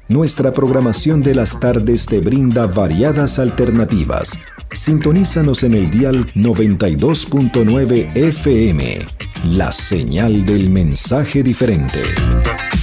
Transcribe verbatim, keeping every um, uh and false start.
Nuestra programación de las tardes te brinda variadas alternativas. Sintonízanos en el dial noventa y dos punto nueve F M, la señal del mensaje diferente.